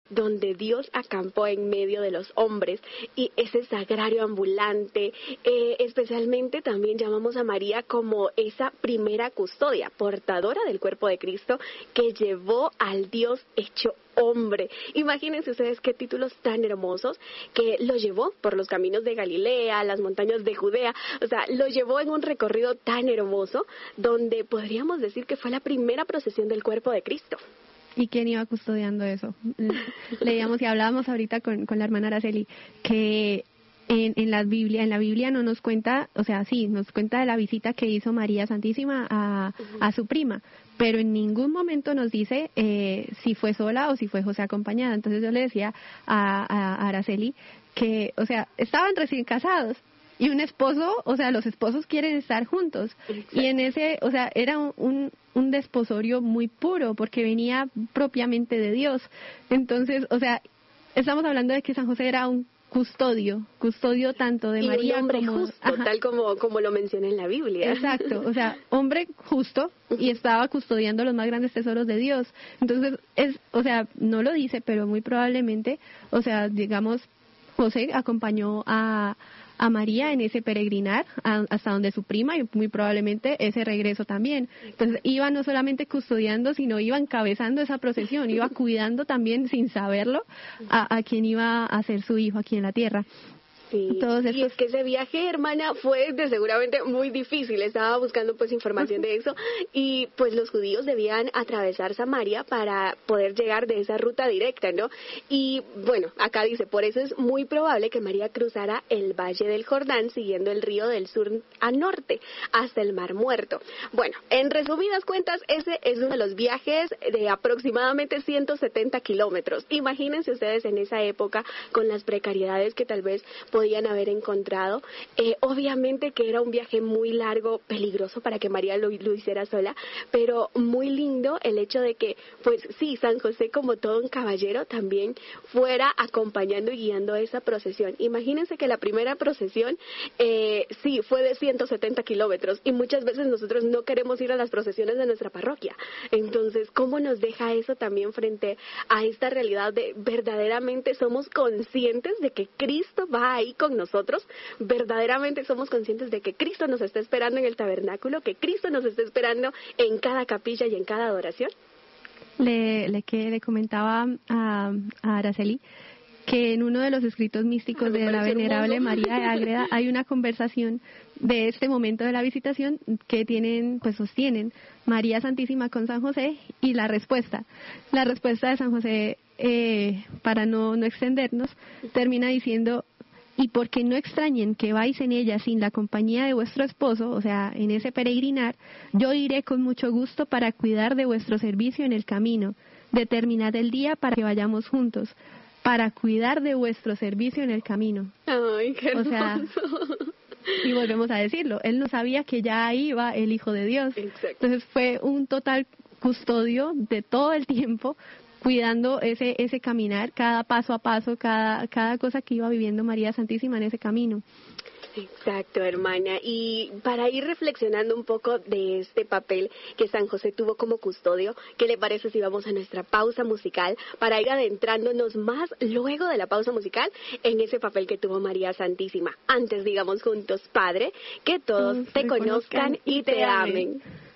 donde Dios acampó en medio de los hombres, y ese sagrario ambulante, especialmente también llamamos a María como esa primera custodia, portadora del cuerpo de Cristo, que llevó al Dios hecho hombre. Imagínense ustedes qué títulos tan hermosos, que lo llevó por los caminos de Galilea, las montañas de Judea, o sea, lo llevó en un recorrido tan hermoso, donde podríamos decir que fue la primera procesión del cuerpo de Cristo. ¿Y quién iba custodiando eso? Leíamos y hablábamos ahorita con la hermana Araceli, que en la Biblia no nos cuenta, o sea, sí, nos cuenta de la visita que hizo María Santísima a su prima, pero en ningún momento nos dice si fue sola o si fue José acompañada. Entonces yo le decía a Araceli que, o sea, estaban recién casados, y un esposo, o sea, los esposos quieren estar juntos. Exacto. Y en ese, o sea, era un desposorio muy puro, porque venía propiamente de Dios. Entonces, o sea, estamos hablando de que San José era un custodio tanto de María un hombre como, justo, tal como lo menciona en la Biblia. Exacto, o sea, hombre justo, y estaba custodiando los más grandes tesoros de Dios. Entonces, o sea, no lo dice, pero muy probablemente, o sea, digamos, José acompañó a María en ese peregrinar hasta donde su prima, y muy probablemente ese regreso también. Entonces iba no solamente custodiando, sino iba encabezando esa procesión, iba cuidando también sin saberlo a quien iba a ser su hijo aquí en la tierra. Sí, y es que ese viaje, hermana, fue seguramente muy difícil. Estaba buscando pues información de eso, y pues los judíos debían atravesar Samaria para poder llegar de esa ruta directa, ¿no? Y bueno, acá dice, por eso es muy probable que María cruzara el Valle del Jordán siguiendo el río del sur a norte hasta el Mar Muerto. Bueno, en resumidas cuentas, ese es uno de los viajes de aproximadamente 170 kilómetros. Imagínense ustedes en esa época, con las precariedades que tal vez podían haber encontrado. Obviamente que era un viaje muy largo, peligroso para que María lo hiciera sola, pero muy lindo el hecho de que, pues sí, San José, como todo un caballero, también fuera acompañando y guiando esa procesión. Imagínense que la primera procesión, sí, fue de 170 kilómetros, y muchas veces nosotros no queremos ir a las procesiones de nuestra parroquia. Entonces, ¿cómo nos deja eso también frente a esta realidad de verdaderamente somos conscientes de que Cristo va ahí con nosotros? Verdaderamente somos conscientes de que Cristo nos está esperando en el tabernáculo, que Cristo nos está esperando en cada capilla y en cada adoración. Le comentaba a Araceli que en uno de los escritos místicos de la Venerable María de Ágreda hay una conversación de este momento de la visitación que sostienen María Santísima con San José, y la respuesta de San José, para no extendernos, termina diciendo: y porque no extrañen que vais en ella sin la compañía de vuestro esposo, o sea, en ese peregrinar, yo iré con mucho gusto para cuidar de vuestro servicio en el camino. Determinad el día para que vayamos juntos, para cuidar de vuestro servicio en el camino. Ay, qué hermoso. O sea, y volvemos a decirlo, él no sabía que ya iba el Hijo de Dios. Exacto. Entonces fue un total custodio de todo el tiempo, cuidando ese caminar, cada paso a paso, cada cosa que iba viviendo María Santísima en ese camino. Exacto, hermana. Y para ir reflexionando un poco de este papel que San José tuvo como custodio, ¿qué le parece si vamos a nuestra pausa musical para ir adentrándonos más luego de la pausa musical en ese papel que tuvo María Santísima? Antes digamos juntos: Padre, que todos te conozcan y te amen.